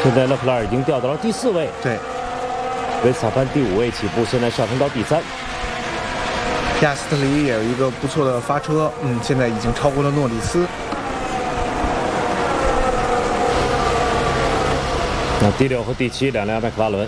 现在勒克莱尔已经掉到了第4位， 对， 维斯塔潘第5位起步，现在上升到第3。 皮亚斯特里也有一个不错的发车，现在已经超过了诺里斯。 那第6和第7两辆麦克拉伦。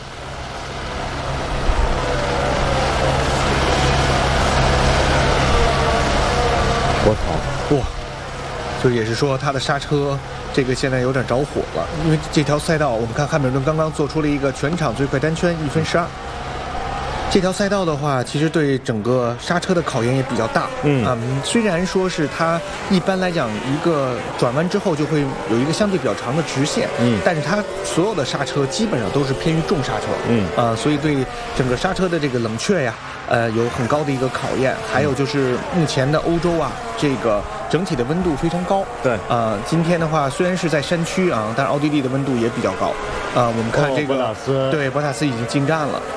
博塔， 哇，就也是说他的刹车这个现在有点着火了，因为这条赛道我们看汉密尔顿刚刚做出了一个全场最快单圈1分12。这条赛道的话，其实对整个刹车的考验也比较大。虽然说是它一般来讲一个转弯之后就会有一个相对比较长的直线，但是它所有的刹车基本上都是偏于重刹车，所以对整个刹车的这个冷却呀，有很高的一个考验。还有就是目前的欧洲啊，这个整体的温度非常高。 对， 今天的话虽然是在山区啊，但是奥地利的温度也比较高。我们看这个， 博塔斯， 对，博塔斯已经进站了，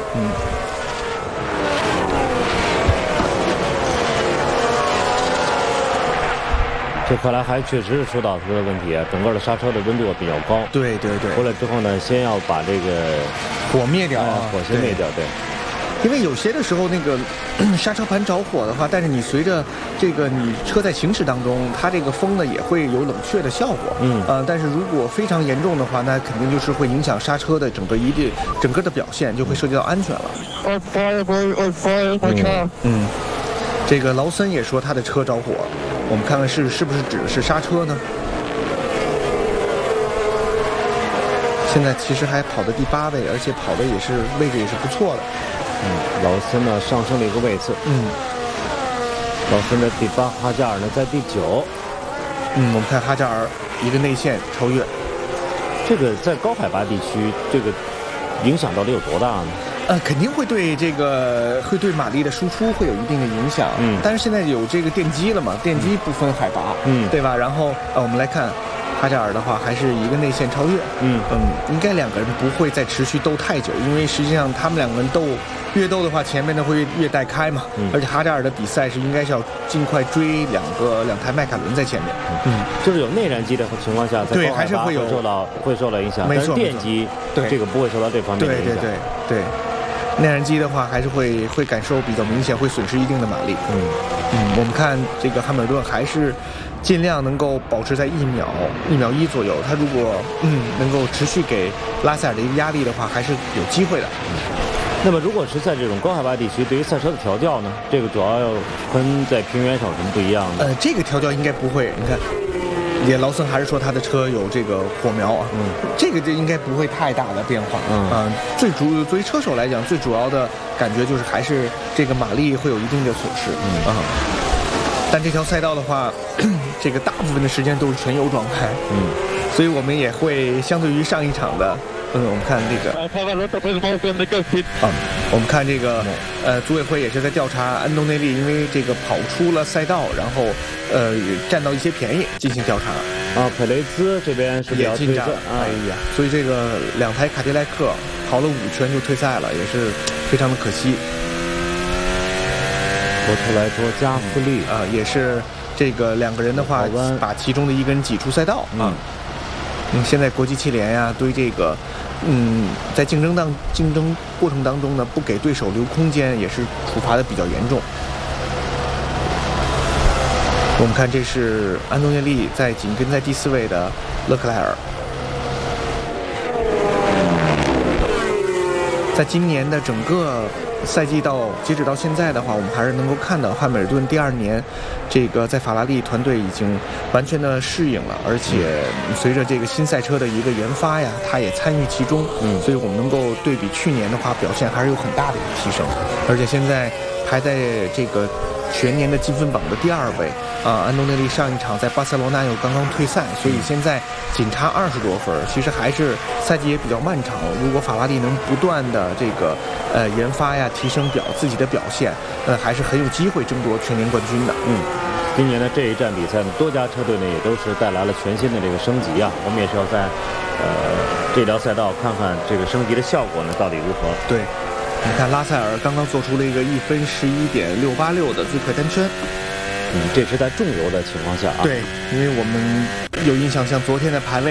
这看来还确实是说到他的问题啊，整个的刹车的温度比较高。 对。 回来之后呢，先要把这个火灭掉， 火先灭掉，对。 因为有些的时候那个刹车盘着火的话，但是你随着这个你车在行驶当中，它这个风呢也会有冷却的效果。但是如果非常严重的话，那肯定就是会影响刹车的整个的表现，就会涉及到安全了。这个劳森也说他的车着火，我们看看是不是指的是刹车呢？现在其实还跑到第8位，而且跑的位置也是不错的。 劳森呢上升了一个位次。劳森的第8，哈加尔呢在第9。 我们看哈加尔一个内线超越， 这个在高海拔地区，这个影响到底有多大呢？ 肯定会对对马力的输出会有一定的影响。但是现在有这个电机了嘛，电机不分海拔，对吧？然后我们来看哈加尔的话，还是一个内线超越。应该两个人不会再持续斗太久，因为实际上他们两个人越斗的话，前面的会越带开嘛。而且哈加尔的比赛是应该是要尽快追两台迈凯伦在前面。 就是有内燃机的情况下，在高海拔会受到影响，但是电机这个不会受到这方面的影响。 对。内燃机的话还是会感受比较明显，会损失一定的马力。我们看这个汉密尔顿还是尽量能够保持在1秒1左右。他如果能够持续给拉塞尔的一个压力的话，还是有机会的。 那么如果是在这种高海拔地区，对于赛车的调教呢，这个主要要跟在平原上有什么不一样的？ 这个调教应该不会。你看，也劳森还是说他的车有这个火苗啊，这个就应该不会太大的变化。作为车手来讲，最主要的感觉就是还是这个马力会有一定的损失。但这条赛道的话，这个大部分的时间都是全油状态。所以我们也会相对于上一场的。我们看这个，我们看这个，组委会也是在调查安东内利，因为这个跑出了赛道，然后占到一些便宜进行调查。 佩雷兹这边是也进站了，所以这个2台卡迪莱克跑了5圈就退赛了，也是非常的可惜。 博特莱多加斯利也是这个2个人的话，把其中的一个人挤出赛道。现在国际汽联呀，对这个，在竞争过程当中呢，不给对手留空间，也是处罚的比较严重。我们看，这是安东尼利紧跟在第4位的勒克莱尔。在今年的整个赛季截止到现在的话，我们还是能够看到汉密尔顿第2年，这个在法拉利团队已经完全的适应了，而且随着这个新赛车的一个研发呀，他也参与其中。所以我们能够对比去年的话，表现还是有很大的一个提升，而且现在排在这个全年的积分榜的第2位。安东内利上一场在巴塞罗那又刚刚退赛，所以现在仅差20多分，其实还是赛季也比较漫长。如果法拉利能不断的这个研发呀，提升自己的表现，还是很有机会争夺全年冠军的。 今年的这一站比赛呢，多家车队呢也都是带来了全新的这个升级啊。我们也是要在这条赛道看看这个升级的效果呢到底如何。 对，你看拉塞尔刚刚做出了一个1分11.686的最快单圈。 这是在重油的情况下啊。 对，因为我们有印象，像昨天的排位。